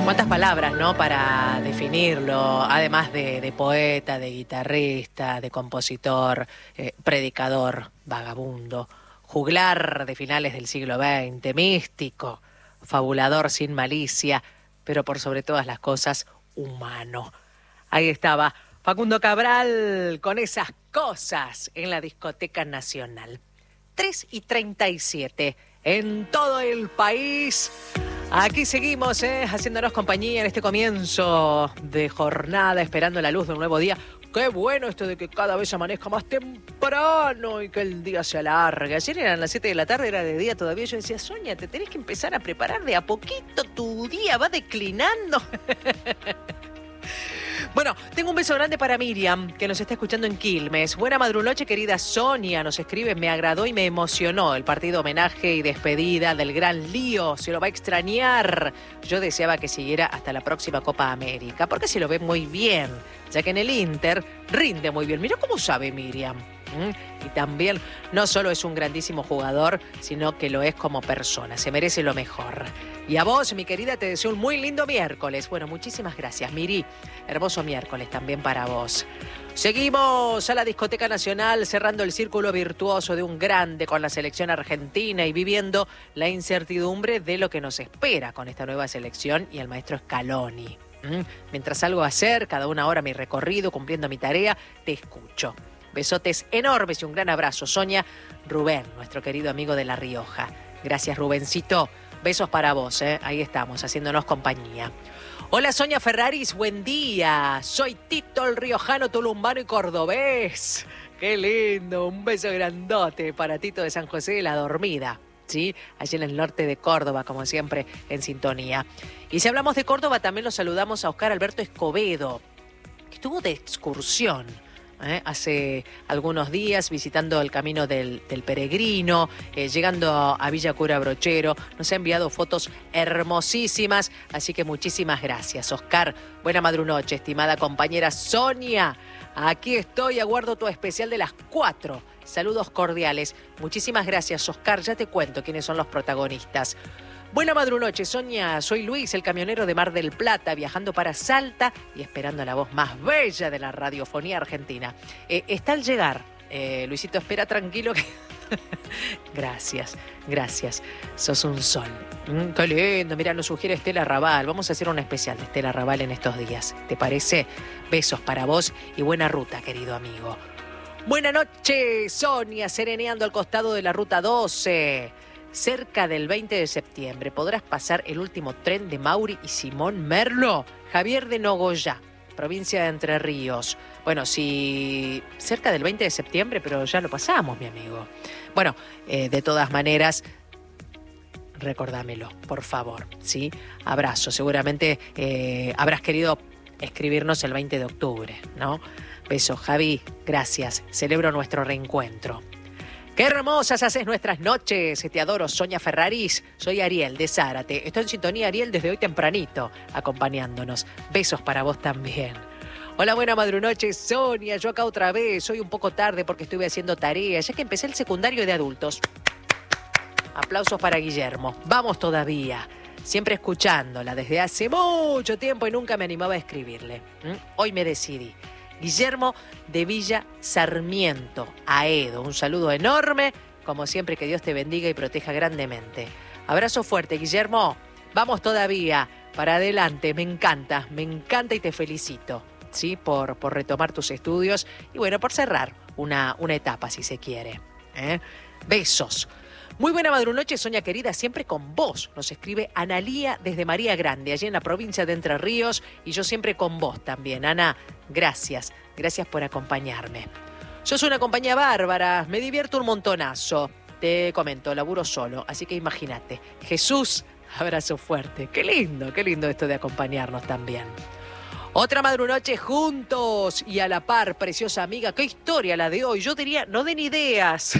Cuántas palabras, ¿no? Para definirlo, además de poeta, de guitarrista, de compositor, predicador, vagabundo, juglar de finales del siglo XX, místico, fabulador sin malicia, pero por sobre todas las cosas, humano. Ahí estaba Facundo Cabral con esas cosas en la Discoteca Nacional. 3:37 en todo el país. Aquí seguimos, haciéndonos compañía en este comienzo de jornada, esperando la luz de un nuevo día. Qué bueno esto de que cada vez amanezca más temprano y que el día se alargue. Ayer eran las 7 de la tarde, era de día todavía. Yo decía, Sonia, te tenés que empezar a preparar de a poquito, tu día va declinando. Bueno, tengo un beso grande para Miriam, que nos está escuchando en Quilmes. Buena madrunoche, querida Sonia, nos escribe, me agradó y me emocionó el partido homenaje y despedida del gran Lío. Se lo va a extrañar. Yo deseaba que siguiera hasta la próxima Copa América, porque se lo ve muy bien, ya que en el Inter rinde muy bien. Mira cómo sabe Miriam. Y también no solo es un grandísimo jugador, sino que lo es como persona. Se merece lo mejor. Y a vos, mi querida, te deseo un muy lindo miércoles. Bueno, muchísimas gracias, Miri. Hermoso miércoles también para vos. Seguimos a la Discoteca Nacional, cerrando el círculo virtuoso de un grande con la selección argentina y viviendo la incertidumbre de lo que nos espera con esta nueva selección y el maestro Scaloni. Mientras salgo a hacer cada una hora mi recorrido, cumpliendo mi tarea, te escucho. Besotes enormes y un gran abrazo, Sonia. Rubén, nuestro querido amigo de La Rioja. Gracias, Rubencito. Besos para vos, ahí estamos, haciéndonos compañía. Hola, Sonia Ferraris, buen día. Soy Tito, el riojano, tulumbano y cordobés. Qué lindo, un beso grandote para Tito de San José de la Dormida. ¿Sí? Allí en el norte de Córdoba, como siempre, en sintonía. Y si hablamos de Córdoba, también los saludamos a Oscar Alberto Escobedo, que estuvo de excursión hace algunos días visitando el Camino del Peregrino, llegando a Villa Cura Brochero. Nos ha enviado fotos hermosísimas, así que muchísimas gracias, Oscar. Buena madrunoche, estimada compañera Sonia. Aquí estoy, aguardo tu especial de las 4. Saludos cordiales. Muchísimas gracias, Oscar. Ya te cuento quiénes son los protagonistas. Buena madrunoche, Sonia. Soy Luis, el camionero de Mar del Plata, viajando para Salta y esperando la voz más bella de la radiofonía argentina. Está al llegar. Luisito, espera tranquilo que... Gracias, gracias. Sos un sol. Qué lindo. Mira, nos sugiere Estela Raval. Vamos a hacer un especial de Estela Raval en estos días. ¿Te parece? Besos para vos y buena ruta, querido amigo. Buena noche, Sonia, sereneando al costado de la Ruta 12. Cerca del 20 de septiembre podrás pasar el último tren de Mauri y Simón Merlo. Javier de Nogoyá, provincia de Entre Ríos. Bueno, sí, cerca del 20 de septiembre, pero ya lo pasamos, mi amigo. Bueno, de todas maneras, recordámelo, por favor, ¿sí? Abrazo, seguramente habrás querido escribirnos el 20 de octubre, ¿no? Beso, Javi, gracias. Celebro nuestro reencuentro. ¡Qué hermosas haces nuestras noches! Te adoro, Sonia Ferraris. Soy Ariel de Zárate. Estoy en sintonía, Ariel, desde hoy tempranito, acompañándonos. Besos para vos también. Hola, buena madrunoche, Sonia. Yo acá otra vez. Soy un poco tarde porque estuve haciendo tareas, ya que empecé el secundario de adultos. Aplausos para Guillermo. Vamos todavía. Siempre escuchándola desde hace mucho tiempo y nunca me animaba a escribirle. Hoy me decidí. Guillermo de Villa Sarmiento, Aedo. Un saludo enorme, como siempre, que Dios te bendiga y proteja grandemente. Abrazo fuerte, Guillermo. Vamos todavía, para adelante. Me encanta y te felicito, ¿sí? Por retomar tus estudios y bueno, por cerrar una etapa, si se quiere. Besos. Muy buena madrunoche, Sonia querida, siempre con vos. Nos escribe Analía desde María Grande, allí en la provincia de Entre Ríos, y yo siempre con vos también. Ana, gracias por acompañarme. Sos una compañía bárbara, me divierto un montonazo. Te comento, laburo solo, así que imagínate. Jesús, abrazo fuerte. Qué lindo esto de acompañarnos también. Otra madrunoche juntos y a la par, preciosa amiga. Qué historia la de hoy, yo diría, no den ideas.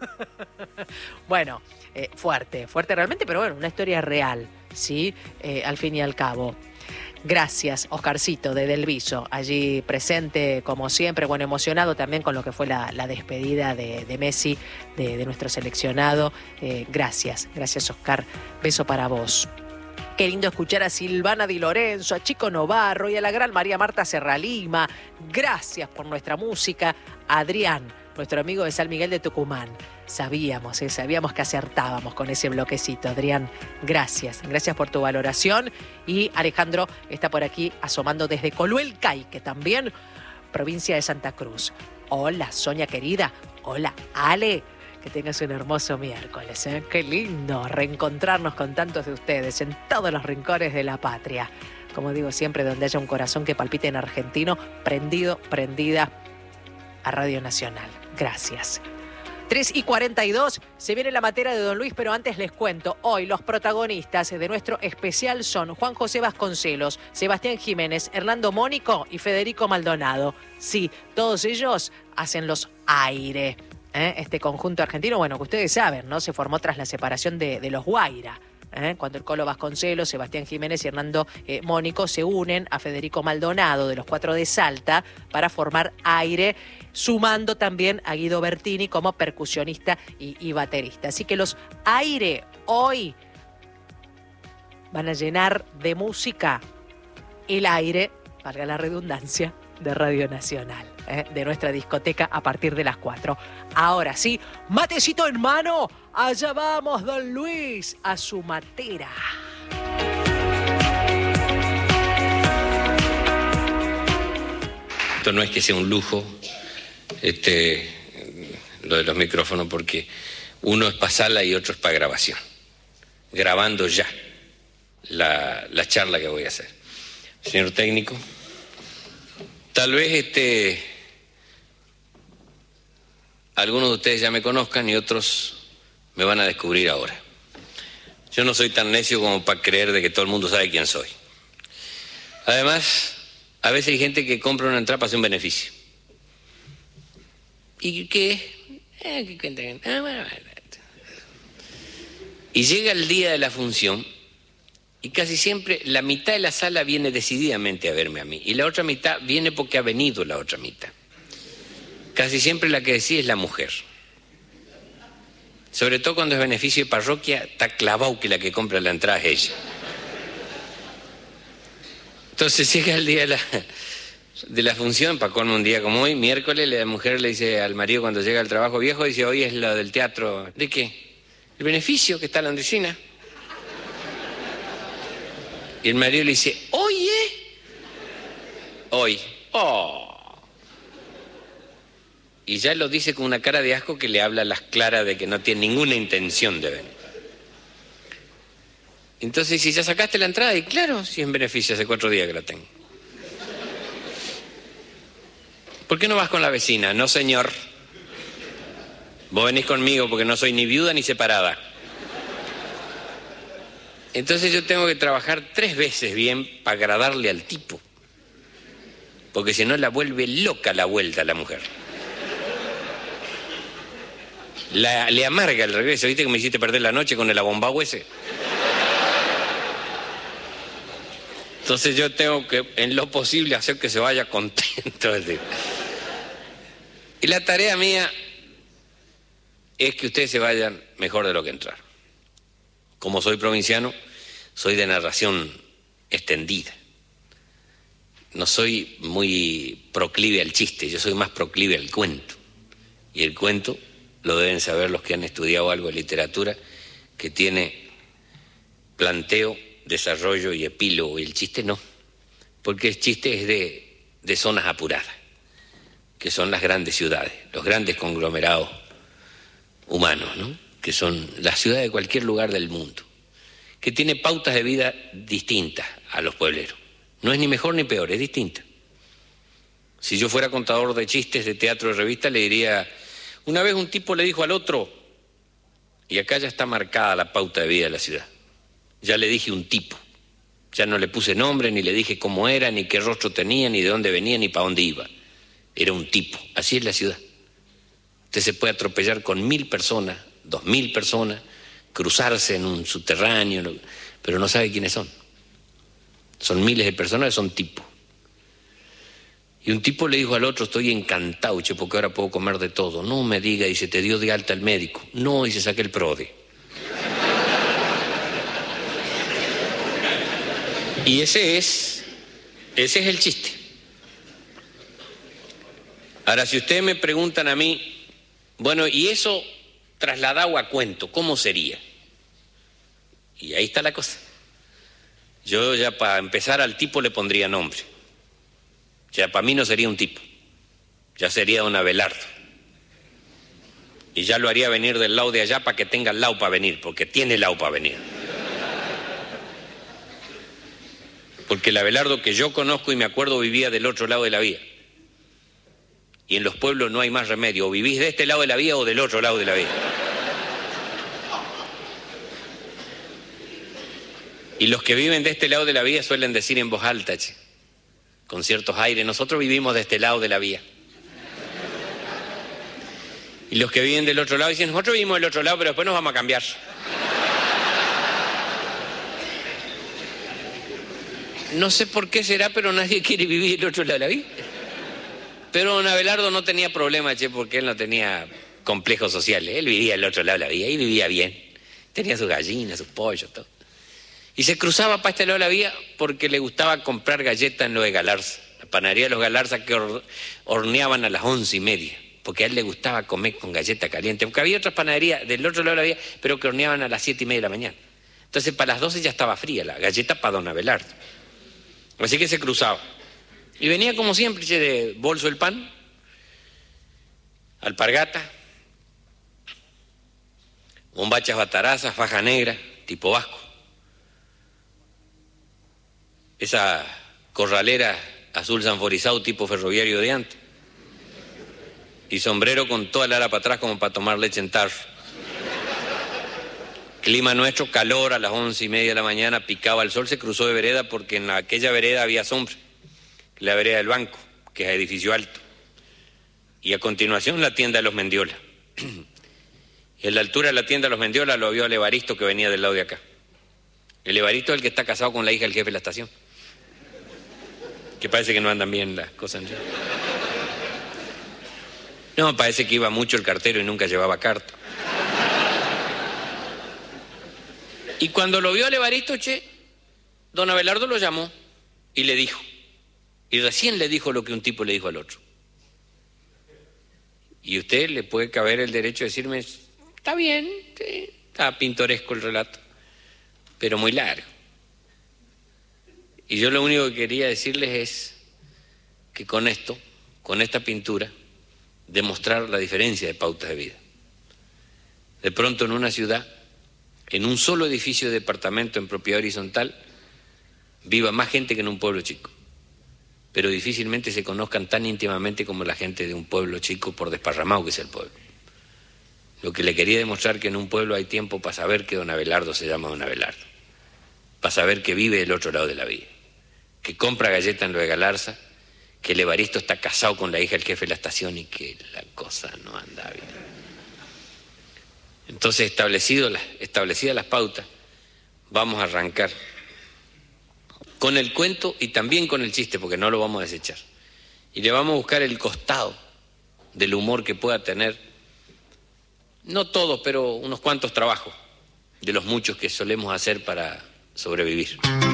Bueno, fuerte realmente, pero bueno, una historia real, ¿sí? Al fin y al cabo. Gracias, Oscarcito de Del Viso, allí presente como siempre, bueno, emocionado también con lo que fue la despedida de Messi, de nuestro seleccionado. Gracias, Oscar. Beso para vos. Qué lindo escuchar a Silvana Di Lorenzo, a Chico Novarro y a la gran María Marta Serralima. Gracias por nuestra música. Adrián, nuestro amigo de San Miguel de Tucumán. Sabíamos que acertábamos con ese bloquecito, Adrián. Gracias por tu valoración. Y Alejandro está por aquí asomando desde Coluel Caique, también provincia de Santa Cruz. Hola, Sonia querida. Hola, Ale. Que tengas un hermoso miércoles, ¿eh? Qué lindo reencontrarnos con tantos de ustedes en todos los rincones de la patria. Como digo siempre, donde haya un corazón que palpite en argentino, prendida a Radio Nacional. Gracias. 3:42, se viene la materia de Don Luis, pero antes les cuento. Hoy los protagonistas de nuestro especial son Juan José Vasconcelos, Sebastián Jiménez, Hernando Mónico y Federico Maldonado. Sí, todos ellos hacen los Aire. Este conjunto argentino, bueno, que ustedes saben, ¿no? Se formó tras la separación de los Guaira. Cuando el Colo Vasconcelos, Sebastián Jiménez y Hernando Mónico se unen a Federico Maldonado de los 4 de Salta para formar Aire, sumando también a Guido Bertini como percusionista y baterista. Así que los Aire hoy van a llenar de música el aire, valga la redundancia, de Radio Nacional, de nuestra discoteca a partir de las 4. Ahora sí, matecito en mano, allá vamos, Don Luis, a su matera. Esto no es que sea un lujo, lo de los micrófonos, porque uno es para sala y otro es para grabación. Grabando ya la charla que voy a hacer. Señor técnico, tal vez algunos de ustedes ya me conozcan y otros me van a descubrir ahora. Yo no soy tan necio como para creer de que todo el mundo sabe quién soy. Además, a veces hay gente que compra una entrada para hacer un beneficio. ¿Y qué? Y llega el día de la función y casi siempre la mitad de la sala viene decididamente a verme a mí y la otra mitad viene porque ha venido la otra mitad. Casi siempre la que decide es la mujer. Sobre todo cuando es beneficio de parroquia, está clavado que la que compra la entrada es ella. Entonces llega el día de la función, para colmo un día como hoy, miércoles, la mujer le dice al marido cuando llega al trabajo: viejo, dice, hoy es lo del teatro. ¿De qué? El beneficio que está en la oficina. Y el marido le dice: oye, hoy. Oh. Y ya lo dice con una cara de asco que le habla a las claras de que no tiene ninguna intención de venir. Entonces, si ya sacaste la entrada, y claro, si es en beneficio, hace 4 días que la tengo. ¿Por qué no vas con la vecina? No, señor. Vos venís conmigo porque no soy ni viuda ni separada. Entonces yo tengo que trabajar 3 veces bien para agradarle al tipo. Porque si no la vuelve loca la vuelta a la mujer. Le amarga el regreso. ¿Viste que me hiciste perder la noche con el abombao ese? Entonces yo tengo que, en lo posible, hacer que se vaya contento. Y la tarea mía es que ustedes se vayan mejor de lo que entraron. Como soy provinciano, soy de narración extendida. No soy muy proclive al chiste, yo soy más proclive al cuento. Y el cuento, lo deben saber los que han estudiado algo de literatura, que tiene planteo, desarrollo y epílogo, y el chiste no. Porque el chiste es de zonas apuradas, que son las grandes ciudades, los grandes conglomerados humanos, ¿no? Que son la ciudad de cualquier lugar del mundo, que tiene pautas de vida distintas a los puebleros. No es ni mejor ni peor, es distinta. Si yo fuera contador de chistes de teatro de revista, le diría: una vez un tipo le dijo al otro, y acá ya está marcada la pauta de vida de la ciudad. Ya le dije un tipo, ya no le puse nombre, ni le dije cómo era, ni qué rostro tenía, ni de dónde venía, ni para dónde iba. Era un tipo, así es la ciudad. Usted se puede atropellar con 1000 personas, 2000 personas, cruzarse en un subterráneo, pero no sabe quiénes son. Son miles de personas que son tipos. Y un tipo le dijo al otro: estoy encantado, che, porque ahora puedo comer de todo. No me diga, dice, ¿te dio de alta el médico? No, y se saqué el PRODE. Y ese es el chiste. Ahora, si ustedes me preguntan a mí, bueno, y eso trasladado a cuento, ¿cómo sería? Y ahí está la cosa. Yo ya para empezar al tipo le pondría nombre. Ya para mí no sería un tipo, ya sería don Abelardo. Y ya lo haría venir del lado de allá para que tenga el lado para venir, porque tiene el lado para venir. Porque el Abelardo que yo conozco y me acuerdo vivía del otro lado de la vía. Y en los pueblos no hay más remedio, o vivís de este lado de la vía o del otro lado de la vía. Y los que viven de este lado de la vía suelen decir en voz alta, che, con ciertos aires, nosotros vivimos de este lado de la vía. Y los que viven del otro lado dicen, nosotros vivimos del otro lado, pero después nos vamos a cambiar. No sé por qué será, pero nadie quiere vivir del otro lado de la vía. Pero don Abelardo no tenía problema, che, porque él no tenía complejos sociales. Él vivía del otro lado de la vía y vivía bien. Tenía sus gallinas, sus pollos, todo. Y se cruzaba para este lado de la vía porque le gustaba comprar galletas en lo de Galarza. La panadería de los Galarza que horneaban a las 11:30. Porque a él le gustaba comer con galleta caliente. Porque había otras panaderías del otro lado de la vía, pero que horneaban a las 7:30 de la mañana. Entonces para las 12 ya estaba fría la galleta para don Abelardo. Así que se cruzaba. Y venía como siempre, che, de bolso el pan, alpargata, bombachas batarazas, faja negra, tipo vasco. Esa corralera azul sanforizado tipo ferroviario de antes. Y sombrero con toda la ala para atrás como para tomar leche en tarro. Clima nuestro, calor a las 11:30 de la mañana, picaba el sol, se cruzó de vereda porque en aquella vereda había sombra. La vereda del banco, que es edificio alto. Y a continuación la tienda de los Mendiola. Y en la altura de la tienda de los Mendiola lo vio al Evaristo que venía del lado de acá. El Evaristo es el que está casado con la hija del jefe de la estación. Que parece que no andan bien las cosas. No, parece que iba mucho el cartero y nunca llevaba carta. Y cuando lo vio al Evaristo, che, don Abelardo lo llamó y le dijo. Y recién le dijo lo que un tipo le dijo al otro. Y usted le puede caber el derecho de decirme, está bien, sí, está pintoresco el relato, pero muy largo. Y yo lo único que quería decirles es que con esto, con esta pintura, demostrar la diferencia de pautas de vida. De pronto en una ciudad, en un solo edificio de departamento en propiedad horizontal, viva más gente que en un pueblo chico. Pero difícilmente se conozcan tan íntimamente como la gente de un pueblo chico, por desparramado que sea el pueblo. Lo que le quería demostrar que en un pueblo hay tiempo para saber que don Abelardo se llama don Abelardo, para saber que vive del otro lado de la vía, que compra galleta en lo de Galarza, que el Evaristo está casado con la hija del jefe de la estación y que la cosa no anda bien. Entonces, establecidas las pautas, vamos a arrancar con el cuento y también con el chiste, porque no lo vamos a desechar. Y le vamos a buscar el costado del humor que pueda tener, no todos, pero unos cuantos trabajos de los muchos que solemos hacer para sobrevivir.